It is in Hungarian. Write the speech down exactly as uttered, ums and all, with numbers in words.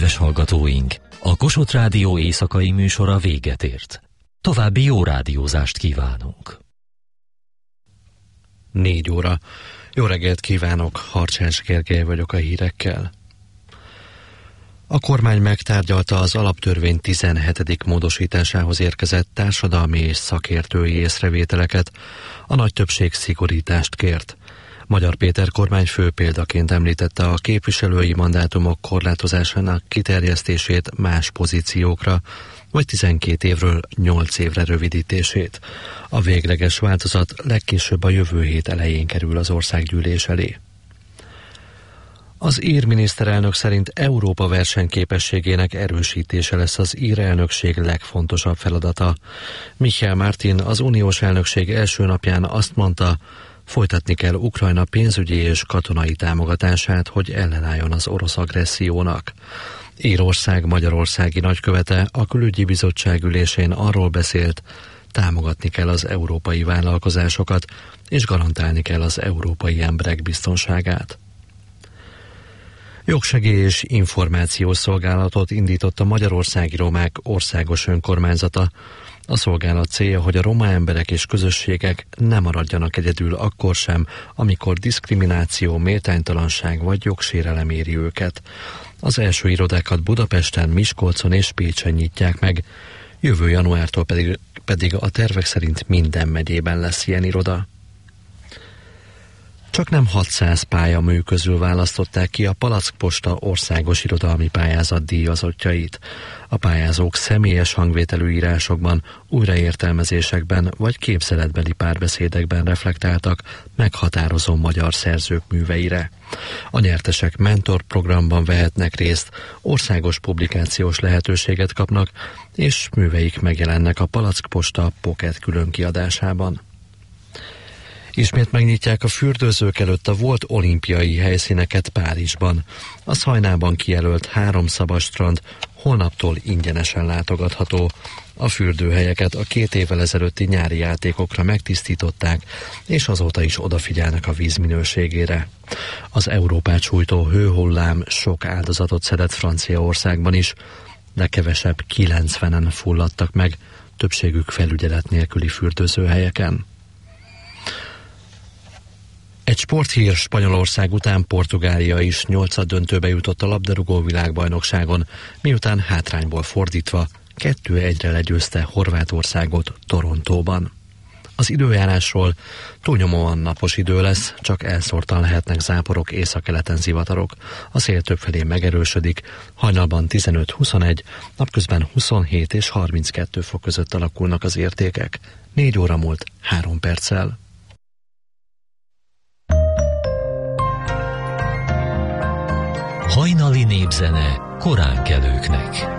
Kedves hallgatóink, a Kossuth Rádió éjszakai műsora véget ért. További jó rádiózást kívánunk. Négy óra. Jó reggelt kívánok, Harcsás Gergely vagyok a hírekkel. A kormány megtárgyalta az alaptörvény tizenhetedik módosításához érkezett társadalmi és szakértői észrevételeket. A nagy többség szigorítást kért. Magyar Péter kormányfő példaként említette a képviselői mandátumok korlátozásának kiterjesztését más pozíciókra, vagy tizenkét évről nyolc évre rövidítését. A végleges változat legkésőbb a jövő hét elején kerül az országgyűlés elé. Az ír miniszterelnök szerint Európa versenyképességének erősítése lesz az ír elnökség legfontosabb feladata. Michel Martin az uniós elnökség első napján azt mondta, folytatni kell Ukrajna pénzügyi és katonai támogatását, hogy ellenálljon az orosz agressziónak. Írország magyarországi nagykövete a külügyi bizottság ülésén arról beszélt, támogatni kell az európai vállalkozásokat, és garantálni kell az európai emberek biztonságát. Jogsegély és információs szolgálatot indított a Magyarországi Romák Országos Önkormányzata. A szolgálat célja, hogy a roma emberek és közösségek ne maradjanak egyedül akkor sem, amikor diszkrimináció, méltánytalanság vagy jogsérelem éri őket. Az első irodákat Budapesten, Miskolcon és Pécsen nyitják meg. Jövő januártól pedig, pedig a tervek szerint minden megyében lesz ilyen iroda. Csak nem hatszáz pályamű közül választották ki a Palackposta országos irodalmi pályázat díjazottjait. A pályázók személyes hangvételű írásokban, újraértelmezésekben vagy képzeletbeli párbeszédekben reflektáltak meghatározó magyar szerzők műveire. A nyertesek mentorprogramban vehetnek részt, országos publikációs lehetőséget kapnak, és műveik megjelennek a Palackposta Pocket különkiadásában. Ismét megnyitják a fürdőzők előtt a volt olimpiai helyszíneket Párizsban. A Szajnában kijelölt három szabadstrand holnaptól ingyenesen látogatható. A fürdőhelyeket a két évvel ezelőtti nyári játékokra megtisztították, és azóta is odafigyelnek a víz minőségére. Az Európát sújtó hőhullám sok áldozatot szedett Franciaországban is, de kevesebb kilencvenen fulladtak meg, többségük felügyelet nélküli fürdőzőhelyeken. Egy sporthír: Spanyolország után Portugália is nyolcaddöntőbe jutott a labdarúgó világbajnokságon, miután hátrányból fordítva kettő egyre legyőzte Horvátországot Torontóban. Az időjárásról: túlnyomóan napos idő lesz, csak elszórtan lehetnek záporok, északkeleten zivatarok. A szél többfelé megerősödik, hajnalban tizenöt-huszonegy, napközben huszonhét és harminckettő fok között alakulnak az értékek. négy óra múlt három perccel. Hajnali népzene koránkelőknek.